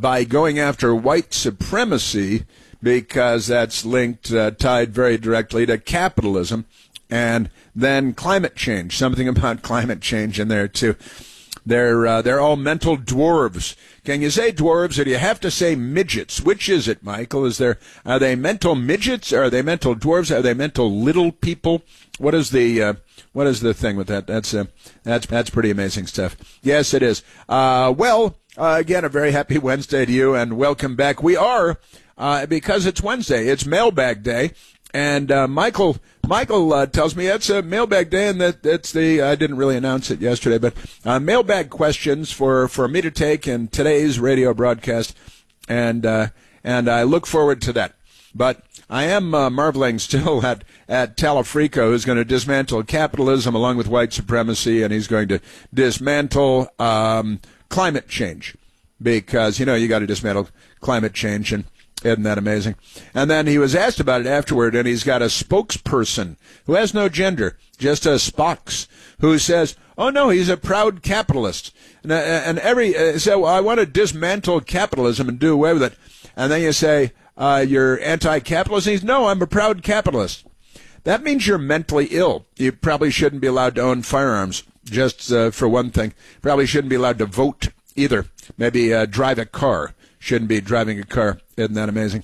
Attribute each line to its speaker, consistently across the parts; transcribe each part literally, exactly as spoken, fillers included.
Speaker 1: by going after white supremacy because that's linked, uh, tied very directly to capitalism, and then climate change, something about climate change in there too. They're uh, they're all mental dwarves. Can you say dwarves, or do you have to say midgets? Which is it, Michael? Is there are they mental midgets? Or are they mental dwarves? Are they mental little people? What is the uh, what is the thing with that? That's uh, that's that's pretty amazing stuff. Yes, it is. Uh, well, uh, again, a very happy Wednesday to you, and welcome back. We are uh, because it's Wednesday. It's Mailbag Day. And uh, Michael Michael uh, tells me it's a mailbag day, and that that's the I didn't really announce it yesterday, but uh, mailbag questions for, for me to take in today's radio broadcast, and uh, and I look forward to that. But I am uh, marveling still at at Talafrico, who's going to dismantle capitalism along with white supremacy, and he's going to dismantle um, climate change, because you know you got to dismantle climate change. And isn't that amazing? And then he was asked about it afterward, and he's got a spokesperson who has no gender, just a Spox, who says, oh, no, he's a proud capitalist. And, uh, and every uh, so well, I want to dismantle capitalism and do away with it. And then you say, uh, you're anti-capitalist? And he's, no, I'm a proud capitalist. That means you're mentally ill. You probably shouldn't be allowed to own firearms, just uh, for one thing. Probably shouldn't be allowed to vote either. Maybe uh, drive a car. Shouldn't be driving a car. Isn't that amazing?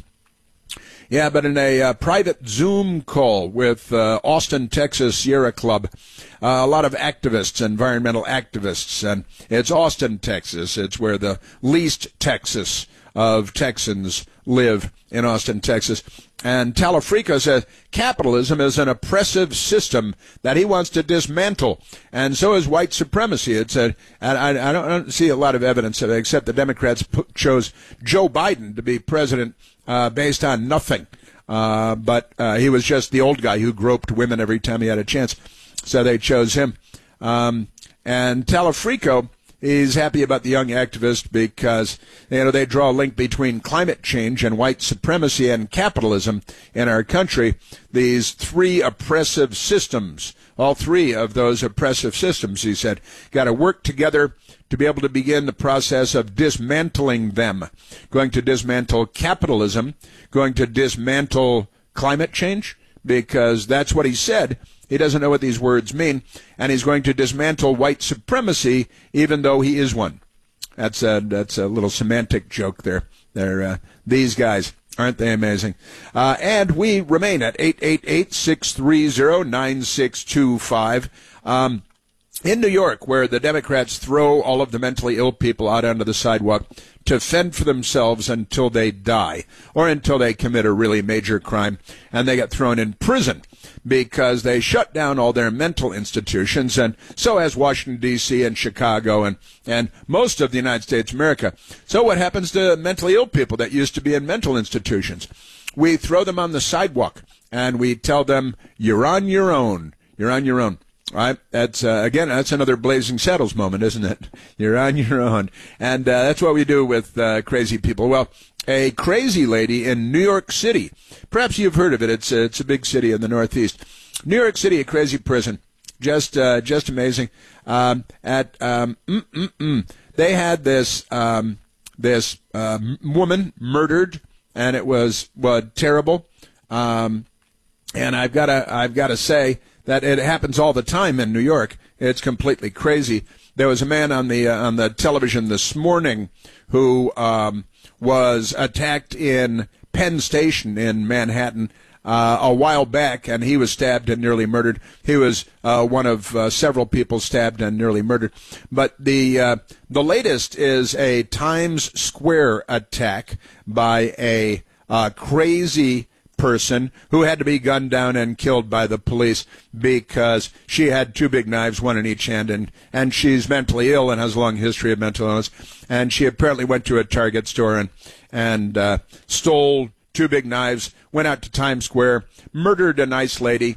Speaker 1: Yeah, but in a uh, private Zoom call with uh, Austin, Texas Sierra Club, uh, a lot of activists, environmental activists, and it's Austin, Texas. It's where the least Texas of Texans live, in Austin, Texas. And Talafrico says capitalism is an oppressive system that he wants to dismantle, and so is white supremacy. It's a, and I, I, don't, I don't see a lot of evidence of it, except the Democrats put, chose Joe Biden to be president uh, based on nothing. Uh, but uh, he was just the old guy who groped women every time he had a chance, so they chose him. Um, and Talafrico, he's happy about the young activist because, you know, they draw a link between climate change and white supremacy and capitalism in our country. These three oppressive systems, all three of those oppressive systems, he said, got to work together to be able to begin the process of dismantling them. Going to dismantle capitalism, going to dismantle climate change, because that's what he said. He doesn't know what these words mean, and he's going to dismantle white supremacy, even though he is one. That's a that's a little semantic joke there. They're uh, these guys, aren't they amazing? Uh, and we remain at eight eight eight, six three zero, nine six two five. Um, in New York, where the Democrats throw all of the mentally ill people out onto the sidewalk to fend for themselves until they die, or until they commit a really major crime, and they get thrown in prison because they shut down all their mental institutions, and so has Washington, D C and Chicago and, and most of the United States of America. So what happens to mentally ill people that used to be in mental institutions? We throw them on the sidewalk, and we tell them, you're on your own. You're on your own. All right, that's uh, again, that's another Blazing Saddles moment, isn't it? You're on your own, and uh, that's what we do with uh, crazy people. Well, a crazy lady in New York City. Perhaps you've heard of it. It's a, it's a big city in the Northeast. New York City, a crazy prison, just uh, just amazing. Um, at um, mm, mm, mm. They had this um, this uh, woman murdered, and it was well, terrible. Um, and I've got to I've got to say that it happens all the time in New York. It's completely crazy. There was a man on the uh, on the television this morning who um, was attacked in Penn Station in Manhattan uh, a while back, and he was stabbed and nearly murdered. He was uh, one of uh, several people stabbed and nearly murdered. But the uh, the latest is a Times Square attack by a uh, crazy person who had to be gunned down and killed by the police because she had two big knives, one in each hand, and, and she's mentally ill and has a long history of mental illness. And she apparently went to a Target store and, and uh, stole two big knives, went out to Times Square, murdered a nice lady,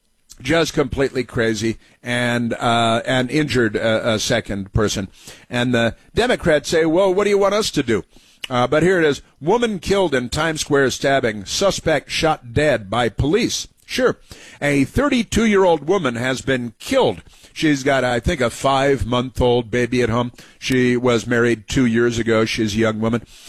Speaker 1: just completely crazy, and uh, and injured a, a second person. And the Democrats say, well, what do you want us to do? Uh, but here it is. Woman killed in Times Square stabbing. Suspect shot dead by police. Sure. A thirty-two-year-old woman has been killed. She's got, I think, a five-month-old baby at home. She was married two years ago. She's a young woman.